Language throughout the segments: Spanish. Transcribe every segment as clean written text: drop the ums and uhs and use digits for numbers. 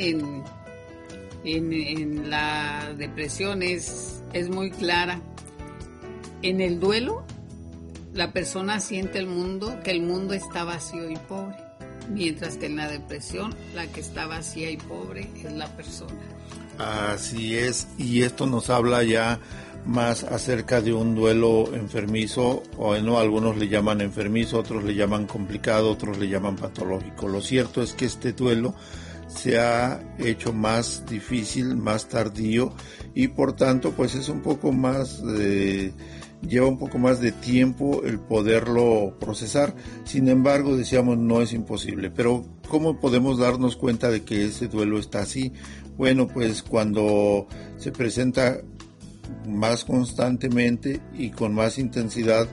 en la depresión es muy clara. En el duelo, la persona siente que el mundo está vacío y pobre, mientras que en la depresión, la que está vacía y pobre es la persona. Así es, y esto nos habla ya más acerca de un duelo enfermizo, o no, algunos le llaman enfermizo, otros le llaman complicado, otros le llaman patológico. Lo cierto es que este duelo se ha hecho más difícil, más tardío, y por tanto pues es un poco más lleva un poco más de tiempo el poderlo procesar. Sin embargo, decíamos, no es imposible. Pero ¿cómo podemos darnos cuenta de que ese duelo está así? Bueno, pues cuando se presenta más constantemente y con más intensidad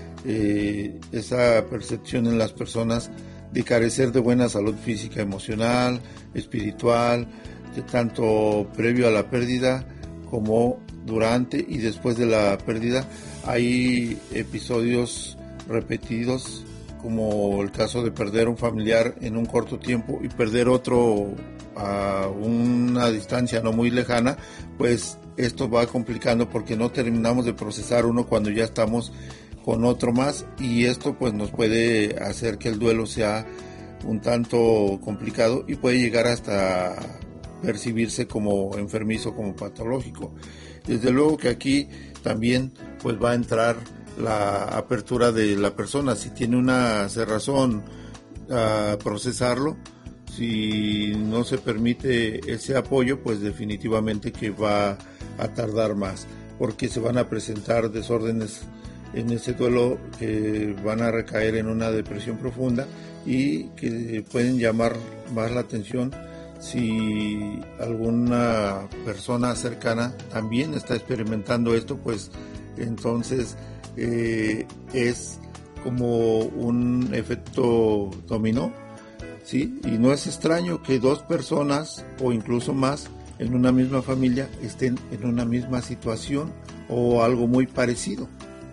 esa percepción en las personas de carecer de buena salud física, emocional, espiritual, de tanto previo a la pérdida como durante y después de la pérdida. Hay episodios repetidos, como el caso de perder un familiar en un corto tiempo y perder otro a una distancia no muy lejana, pues esto va complicando porque no terminamos de procesar uno cuando ya estamos con otro más, y esto pues nos puede hacer que el duelo sea un tanto complicado y puede llegar hasta percibirse como enfermizo, como patológico. Desde luego que aquí también pues va a entrar la apertura de la persona, si tiene una cerrazón a procesarlo. Si no se permite ese apoyo, pues definitivamente que va a tardar más, porque se van a presentar desórdenes en ese duelo que van a recaer en una depresión profunda y que pueden llamar más la atención si alguna persona cercana también está experimentando esto, pues entonces es como un efecto dominó, ¿sí? Y no es extraño que dos personas o incluso más en una misma familia estén en una misma situación o algo muy parecido.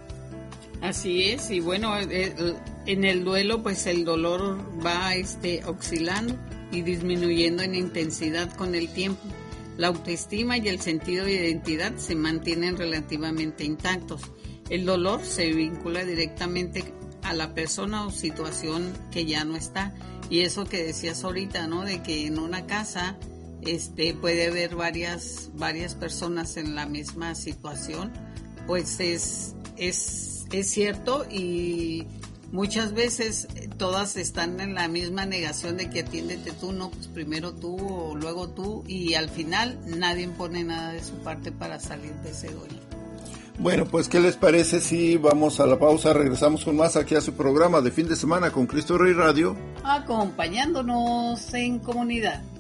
Así es, y bueno, en el duelo pues el dolor va oscilando y disminuyendo en intensidad con el tiempo. La autoestima y el sentido de identidad se mantienen relativamente intactos. El dolor se vincula directamente a la persona o situación que ya no está. Y eso que decías ahorita, ¿no? De que en una casa puede haber varias personas en la misma situación, pues es cierto, y muchas veces todas están en la misma negación de que atiéndete tú, no, pues primero tú o luego tú, y al final nadie pone nada de su parte para salir de ese duelo. Bueno, pues ¿qué les parece si vamos a la pausa? Regresamos con más aquí a su programa de fin de semana con Cristo Rey Radio. Acompañándonos en comunidad.